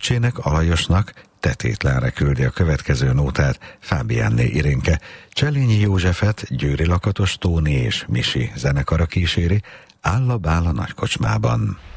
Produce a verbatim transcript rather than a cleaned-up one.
öccsének, Alajosnak tetétlenre küldi a következő nótát Fábiánné Irénke, Cselényi Józsefet Győri Lakatos Tóni és Misi zenekara kíséri, Áll a bál a nagykocsmában.